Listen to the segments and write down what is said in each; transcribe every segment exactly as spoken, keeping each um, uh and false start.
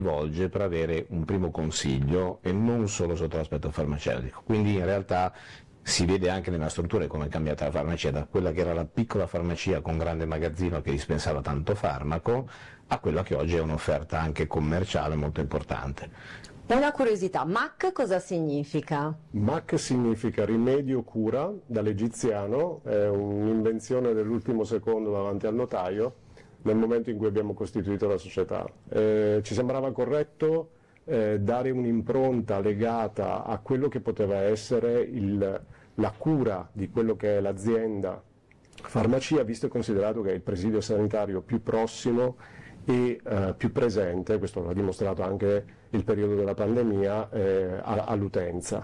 rivolge per avere un primo consiglio e non solo sotto l'aspetto farmaceutico. Quindi in realtà si vede anche nella struttura come è cambiata la farmacia, da quella che era la piccola farmacia con grande magazzino che dispensava tanto farmaco a quella che oggi è un'offerta anche commerciale molto importante. Una curiosità, M A C cosa significa? M A C significa rimedio cura, dall'egiziano, è un'invenzione dell'ultimo secondo davanti al notaio nel momento in cui abbiamo costituito la società. Eh, ci sembrava corretto eh, dare un'impronta legata a quello che poteva essere il, la cura di quello che è l'azienda farmacia, visto e considerato che è il presidio sanitario più prossimo e eh, più presente, questo l'ha dimostrato anche il periodo della pandemia, eh, all'utenza,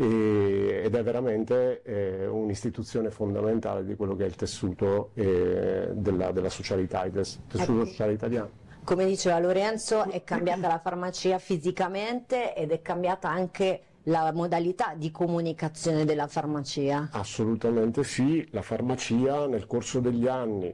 e, ed è veramente eh, un'istituzione fondamentale di quello che è il tessuto eh, della, della socialità, del tessuto sociale italiano. Come diceva Lorenzo, è cambiata la farmacia fisicamente ed è cambiata anche la modalità di comunicazione della farmacia. Assolutamente sì, la farmacia nel corso degli anni,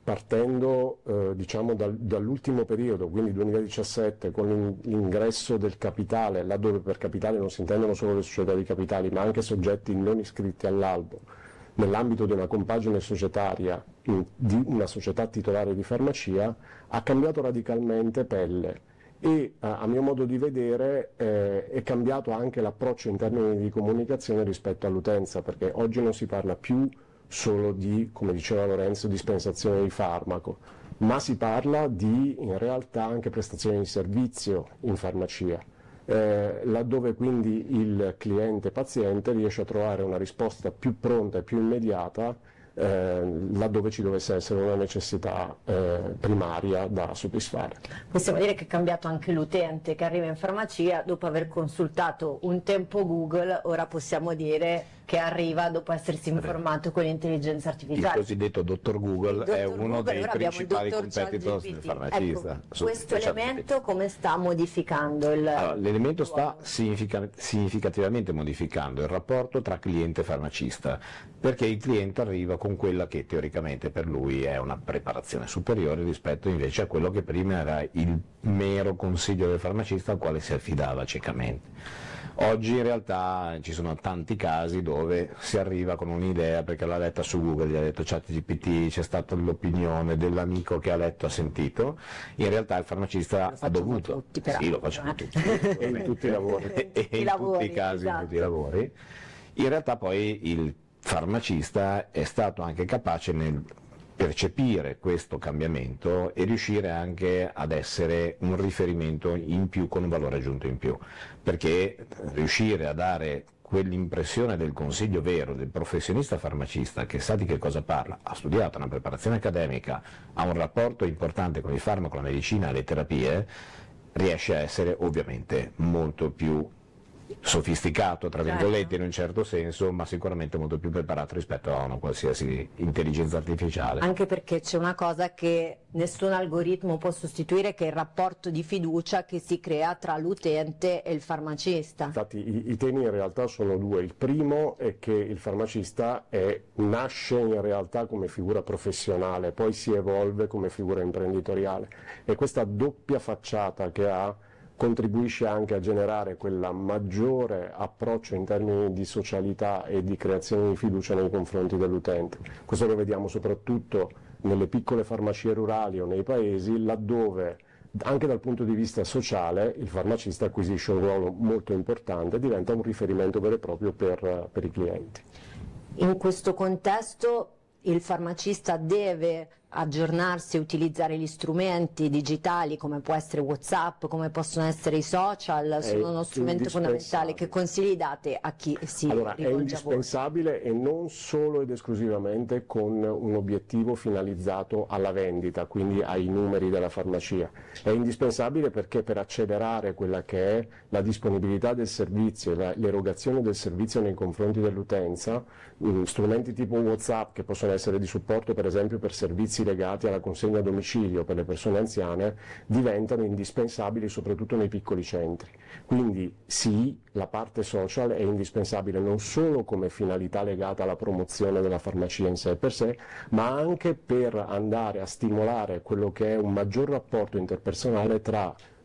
partendo eh, diciamo dal, dall'ultimo periodo, quindi duemiladiciassette, con l'ingresso del capitale, laddove per capitale non si intendono solo le società di capitali, ma anche soggetti non iscritti all'albo, nell'ambito di una compagine societaria in, di una società titolare di farmacia, ha cambiato radicalmente pelle e a, a mio modo di vedere eh, è cambiato anche l'approccio in termini di comunicazione rispetto all'utenza, perché oggi non si parla più solo di, come diceva Lorenzo, dispensazione di farmaco, ma si parla di in realtà anche prestazione di servizio in farmacia, eh, laddove quindi il cliente paziente riesce a trovare una risposta più pronta e più immediata eh, laddove ci dovesse essere una necessità eh, primaria da soddisfare. Possiamo dire che è cambiato anche l'utente che arriva in farmacia dopo aver consultato un tempo Google, ora possiamo dire che arriva dopo essersi informato con l'intelligenza artificiale. Il cosiddetto dottor Google dottor è uno Google, dei principali competitor del farmacista. Ecco, questo elemento come sta modificando il... Allora, l'elemento sta significa, significativamente modificando il rapporto tra cliente e farmacista, perché il cliente arriva con quella che teoricamente per lui è una preparazione superiore rispetto invece a quello che prima era il mero consiglio del farmacista al quale si affidava ciecamente. Oggi in realtà ci sono tanti casi dove si arriva con un'idea perché l'ha letta su Google, gli ha detto ChatGPT, c'è stata l'opinione dell'amico che ha letto, ha sentito, in realtà il farmacista ha dovuto, tutti, sì, lo facciamo tutti, E in tutti i lavori. e, e in lavori, tutti i casi, esatto. in tutti i lavori, in realtà poi il farmacista è stato anche capace nel percepire questo cambiamento e riuscire anche ad essere un riferimento in più con un valore aggiunto in più, perché riuscire a dare quell'impressione del consiglio vero del professionista farmacista che sa di che cosa parla, ha studiato una preparazione accademica, ha un rapporto importante con il farmaco, la medicina e le terapie, riesce a essere ovviamente molto più sofisticato tra virgolette, certo, in un certo senso, ma sicuramente molto più preparato rispetto a una qualsiasi intelligenza artificiale. Anche perché c'è una cosa che nessun algoritmo può sostituire, che è il rapporto di fiducia che si crea tra l'utente e il farmacista. Infatti i, i temi in realtà sono due. Il primo è che il farmacista è, nasce in realtà come figura professionale, poi si evolve come figura imprenditoriale, e questa doppia facciata che ha contribuisce anche a generare quella maggiore approccio in termini di socialità e di creazione di fiducia nei confronti dell'utente. Questo lo vediamo soprattutto nelle piccole farmacie rurali o nei paesi, laddove anche dal punto di vista sociale il farmacista acquisisce un ruolo molto importante e diventa un riferimento vero e proprio per, per i clienti. In questo contesto il farmacista deve aggiornarsi e utilizzare gli strumenti digitali come può essere WhatsApp, come possono essere i social, sono uno strumento fondamentale. Che consigli date a chi si allora, rivolge a voi? È indispensabile, e non solo ed esclusivamente con un obiettivo finalizzato alla vendita, quindi ai numeri della farmacia. È indispensabile perché per accelerare quella che è la disponibilità del servizio e l'erogazione del servizio nei confronti dell'utenza, strumenti tipo WhatsApp, che possono essere di supporto per esempio per servizi legati alla consegna a domicilio per le persone anziane, diventano indispensabili soprattutto nei piccoli centri. Quindi sì, la parte social è indispensabile non solo come finalità legata alla promozione della farmacia in sé per sé, ma anche per andare a stimolare quello che è un maggior rapporto interpersonale tra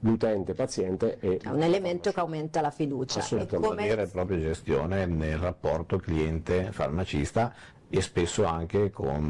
l'utente paziente e è un elemento che aumenta la fiducia. Assolutamente. E Una vera e propria gestione nel rapporto cliente-farmacista e spesso anche con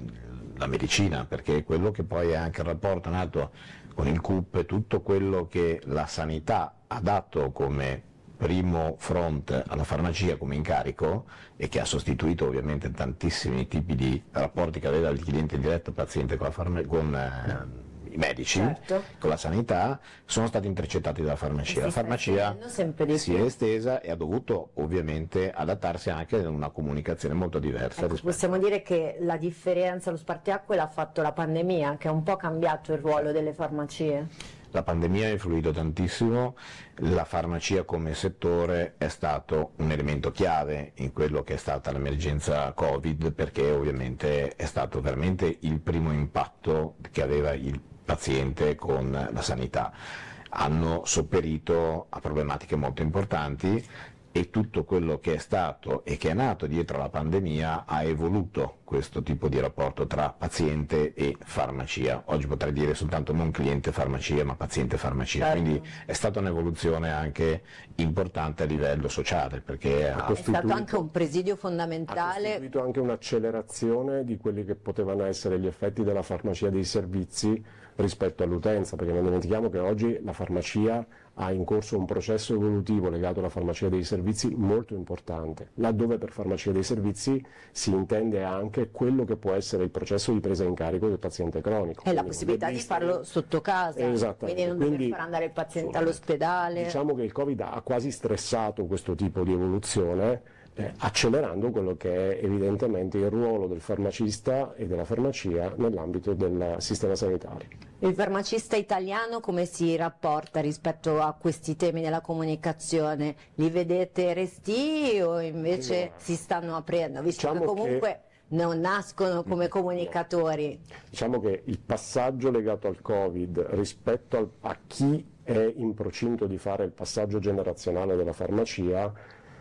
la medicina, perché quello che poi è anche il rapporto nato con il C U P, tutto quello che la sanità ha dato come primo front alla farmacia come incarico e che ha sostituito ovviamente tantissimi tipi di rapporti che aveva il cliente diretto paziente con, la farma- con eh, i medici, certo, con la sanità, sono stati intercettati dalla farmacia. La si sta farmacia estendendo sempre di si più. è estesa e ha dovuto ovviamente adattarsi anche ad una comunicazione molto diversa. Ecco, rispetto- possiamo dire che la differenza, lo spartiacque l'ha fatto la pandemia, che ha un po' cambiato il ruolo delle farmacie. La pandemia ha influito tantissimo, la farmacia come settore è stato un elemento chiave in quello che è stata l'emergenza Covid, perché ovviamente è stato veramente il primo impatto che aveva il paziente con la sanità. Hanno sopperito a problematiche molto importanti e tutto quello che è stato e che è nato dietro la pandemia ha evoluto questo tipo di rapporto tra paziente e farmacia. Oggi potrei dire soltanto non cliente-farmacia ma paziente-farmacia, Certo. quindi è stata un'evoluzione anche importante a livello sociale, perché ha È stato anche un presidio ha fondamentale. costituito anche un'accelerazione di quelli che potevano essere gli effetti della farmacia dei servizi rispetto all'utenza, perché non dimentichiamo che oggi la farmacia ha in corso un processo evolutivo legato alla farmacia dei servizi molto importante, laddove per farmacia dei servizi si intende anche quello che può essere il processo di presa in carico del paziente cronico. E la Quindi possibilità di dentista- farlo sotto casa, Esattamente. quindi non dover Quindi, far andare il paziente insomma, all'ospedale. Diciamo che il Covid ha quasi stressato questo tipo di evoluzione, eh, accelerando quello che è evidentemente il ruolo del farmacista e della farmacia nell'ambito del sistema sanitario. Il farmacista italiano come si rapporta rispetto a questi temi della comunicazione? Li vedete resti o invece Allora, si stanno aprendo, visto diciamo che comunque che- non nascono come comunicatori? Diciamo che il passaggio legato al Covid rispetto al- a chi è in procinto di fare il passaggio generazionale della farmacia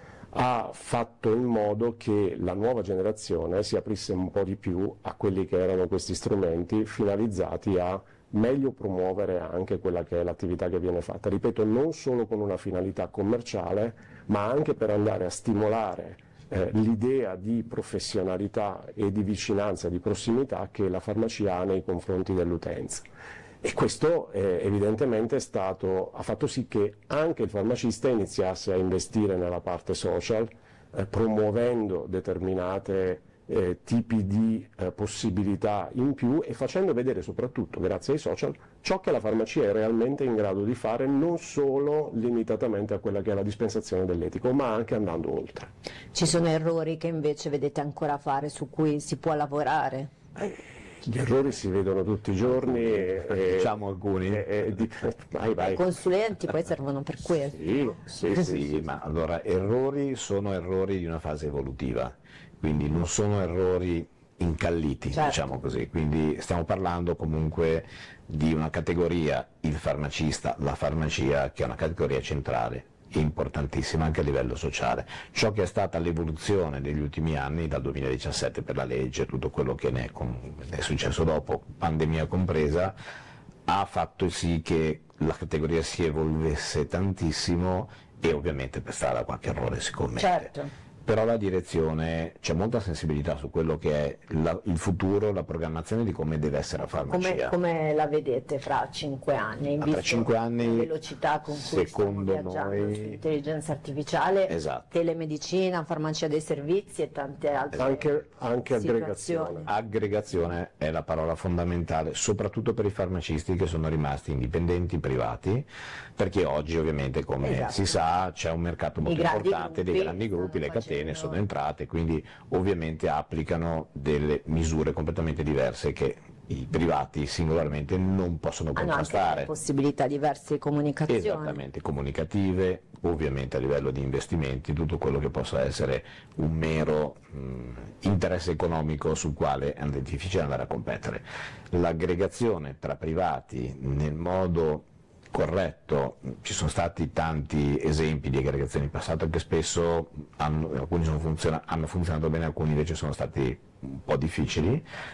ha fatto in modo che la nuova generazione si aprisse un po' di più a quelli che erano questi strumenti finalizzati a meglio promuovere anche quella che è l'attività che viene fatta. Ripeto, non solo con una finalità commerciale, ma anche per andare a stimolare eh, l'idea di professionalità e di vicinanza, di prossimità che la farmacia ha nei confronti dell'utenza. E questo eh, evidentemente è stato, ha fatto sì che anche il farmacista iniziasse a investire nella parte social, eh, promuovendo determinate eh, tipi di eh, possibilità in più e facendo vedere soprattutto, grazie ai social, ciò che la farmacia è realmente in grado di fare, non solo limitatamente a quella che è la dispensazione dell'etico, ma anche andando oltre. Ci sono errori che invece vedete ancora fare, su cui si può lavorare? Gli errori si vedono tutti i giorni e, e- Diciamo alcuni. e- e di- vai, vai. I consulenti poi servono per questo. Sì, sì, sì, Sì, sì. ma allora errori sono errori di una fase evolutiva, quindi non sono errori incalliti, Certo. diciamo così, quindi stiamo parlando comunque di una categoria, il farmacista, la farmacia, che è una categoria centrale, importantissima anche a livello sociale. Ciò che è stata l'evoluzione degli ultimi anni, dal duemiladiciassette per la legge, tutto quello che ne è, con- ne è successo dopo, pandemia compresa, ha fatto sì che la categoria si evolvesse tantissimo e ovviamente per strada qualche errore si commette. Certo. Però la direzione, c'è molta sensibilità su quello che è la- il futuro, la programmazione di come deve essere la Come, farmacia. come la vedete fra cinque anni? Ma Visto tra cinque anni, la velocità con cui stiamo secondo viaggiando noi- sull'intelligenza artificiale, Esatto. telemedicina, farmacia dei servizi e tante altre Anche, anche situazioni. aggregazione. Aggregazione è la parola fondamentale, soprattutto per i farmacisti che sono rimasti indipendenti, privati, perché oggi ovviamente, come Esatto. si sa, c'è un mercato molto grandi importante dei gruppi grandi gruppi, stanno le catene facendo- sono entrate, quindi ovviamente applicano delle misure completamente diverse che i privati singolarmente non possono hanno anche contrastare. possibilità diverse di comunicazione. Esattamente, comunicative, ovviamente a livello di investimenti, tutto quello che possa essere un mero mh, interesse economico sul quale è difficile andare a competere. L'aggregazione tra privati nel modo corretto, ci sono stati tanti esempi di aggregazioni in passato che spesso hanno, alcuni sono funziona- hanno funzionato bene, alcuni invece sono stati un po' difficili.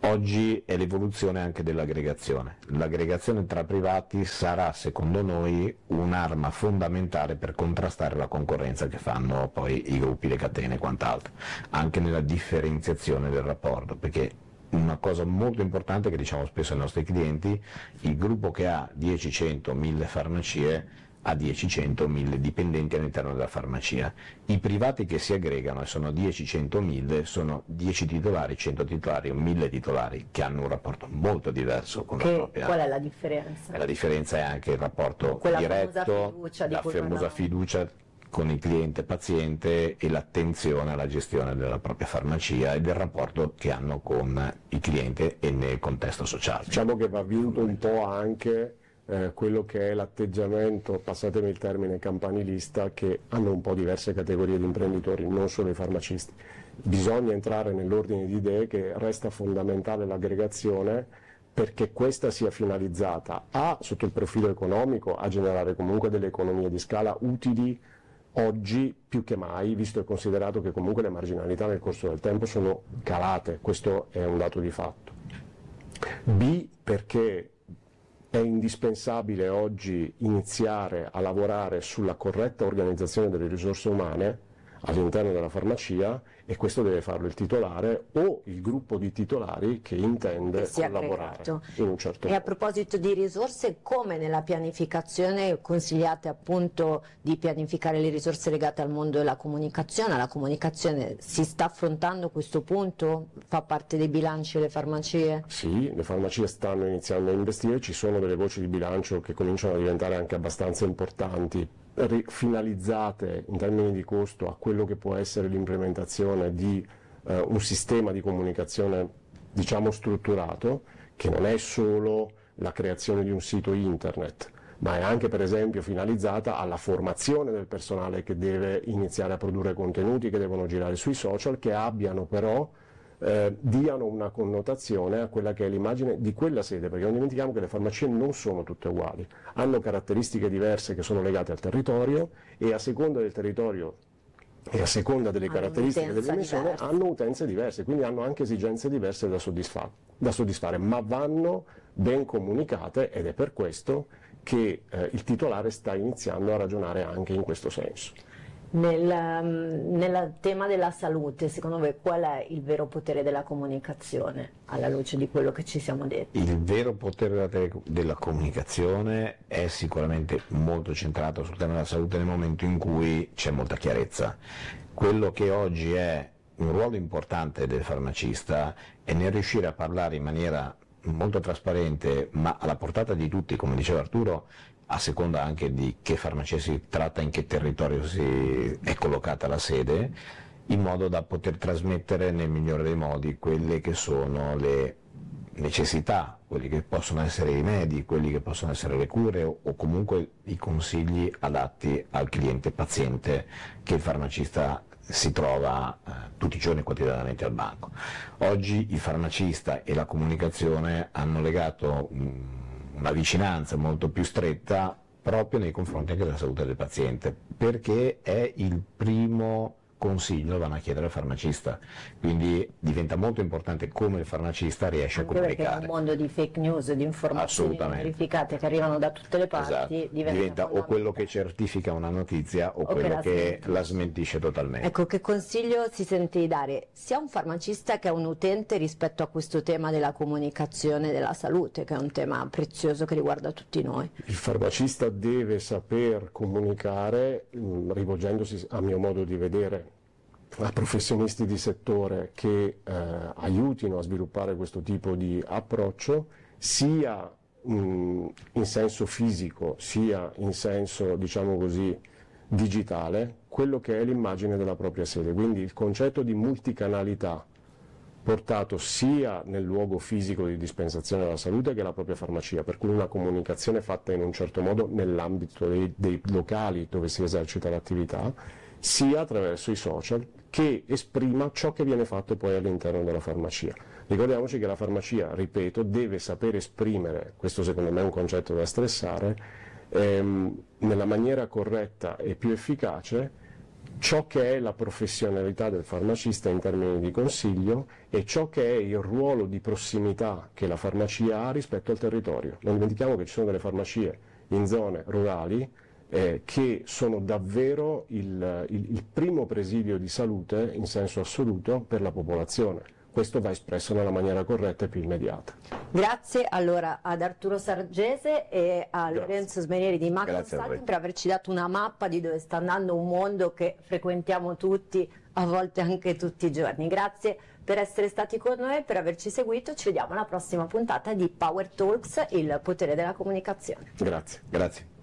Oggi è l'evoluzione anche dell'aggregazione. L'aggregazione tra privati sarà, secondo noi, un'arma fondamentale per contrastare la concorrenza che fanno poi i gruppi, le catene e quant'altro, anche nella differenziazione del rapporto, perché una cosa molto importante che diciamo spesso ai nostri clienti: il gruppo che ha dieci, cento, mille farmacie a dieci, cento, mille dipendenti all'interno della farmacia. I privati che si aggregano e sono dieci, cento, mille sono dieci titolari, cento titolari o mille titolari che hanno un rapporto molto diverso con che, la propria. Qual è la differenza? E la differenza è anche il rapporto Quella diretto, famosa fiducia di la cui famosa parlavamo. fiducia con il cliente paziente e l'attenzione alla gestione della propria farmacia e del rapporto che hanno con il cliente e nel contesto sociale. Diciamo che va vinto un po' anche eh, quello che è l'atteggiamento, passatemi il termine, campanilista, che hanno un po' diverse categorie di imprenditori, non solo i farmacisti. Bisogna entrare nell'ordine di idee che resta fondamentale l'aggregazione, perché questa sia finalizzata a, sotto il profilo economico, a generare comunque delle economie di scala utili oggi più che mai, visto e considerato che comunque le marginalità nel corso del tempo sono calate, questo è un dato di fatto. B, perché è indispensabile oggi iniziare a lavorare sulla corretta organizzazione delle risorse umane all'interno della farmacia, e questo deve farlo il titolare o il gruppo di titolari che intende Che sia collaborare aggregato. in un certo E a modo. proposito di risorse, come nella pianificazione consigliate appunto di pianificare le risorse legate al mondo della comunicazione? La comunicazione si sta affrontando questo punto? Fa parte dei bilanci delle farmacie? Sì, le farmacie stanno iniziando a investire, ci sono delle voci di bilancio che cominciano a diventare anche abbastanza importanti, ri- finalizzate in termini di costo a quello che può essere l'implementazione di eh, un sistema di comunicazione, diciamo, strutturato, che non è solo la creazione di un sito internet, ma è anche per esempio finalizzata alla formazione del personale che deve iniziare a produrre contenuti che devono girare sui social, che abbiano però Eh, diano una connotazione a quella che è l'immagine di quella sede, perché non dimentichiamo che le farmacie non sono tutte uguali, hanno caratteristiche diverse che sono legate al territorio, e a seconda del territorio e a seconda delle Hanno caratteristiche un'utenza delle missioni diversa. hanno utenze diverse, quindi hanno anche esigenze diverse da soddisfare, da soddisfare, ma vanno ben comunicate, ed è per questo che eh, il titolare sta iniziando a ragionare anche in questo senso. Nel, um, nel tema della salute, secondo voi qual è il vero potere della comunicazione, alla luce di quello che ci siamo detti? Il vero potere della, tele- della comunicazione è sicuramente molto centrato sul tema della salute nel momento in cui c'è molta chiarezza. Quello che oggi è un ruolo importante del farmacista è nel riuscire a parlare in maniera molto trasparente, ma alla portata di tutti, come diceva Arturo, a seconda anche di che farmacia si tratta, in che territorio si è collocata la sede, in modo da poter trasmettere nel migliore dei modi quelle che sono le necessità, quelli che possono essere i rimedi, quelli che possono essere le cure o, o comunque i consigli adatti al cliente paziente che il farmacista si trova eh, tutti i giorni quotidianamente al banco. Oggi il farmacista e la comunicazione hanno legato mh, una vicinanza molto più stretta proprio nei confronti anche della salute del paziente, perché è il primo consiglio che vanno a chiedere al farmacista, quindi diventa molto importante come il farmacista riesce Anche a perché comunicare. è un mondo di fake news, di informazioni Assolutamente. verificate che arrivano da tutte le parti, Esatto. diventa, diventa o quello che certifica una notizia o, O che quello la che smentisce. la smentisce totalmente. Ecco, che consiglio si sente di dare sia a un farmacista che a un utente rispetto a questo tema della comunicazione della salute, che è un tema prezioso che riguarda tutti noi? Il farmacista deve saper comunicare, mh, rivolgendosi, a mio modo di vedere, a professionisti di settore che eh, aiutino a sviluppare questo tipo di approccio, sia mh, in senso fisico sia in senso, diciamo così, digitale, quello che è l'immagine della propria sede. Quindi il concetto di multicanalità portato sia nel luogo fisico di dispensazione della salute che la propria farmacia, per cui una comunicazione fatta in un certo modo nell'ambito dei, dei locali dove si esercita l'attività, sia attraverso i social, che esprima ciò che viene fatto poi all'interno della farmacia. Ricordiamoci che la farmacia, ripeto, deve saper esprimere, questo secondo me è un concetto da stressare, ehm, nella maniera corretta e più efficace ciò che è la professionalità del farmacista in termini di consiglio e ciò che è il ruolo di prossimità che la farmacia ha rispetto al territorio. Non dimentichiamo che ci sono delle farmacie in zone rurali eh, che sono davvero il, il, il primo presidio di salute in senso assoluto per la popolazione. Questo va espresso nella maniera corretta e più immediata. Grazie allora ad Arturo Sargese e a Grazie. Lorenzo Smenieri di Macro Grazie a voi. Consulting per averci dato una mappa di dove sta andando un mondo che frequentiamo tutti, a volte anche tutti i giorni. Grazie per essere stati con noi, per averci seguito. Ci vediamo alla prossima puntata di Power Talks, il potere della comunicazione. Grazie. Grazie.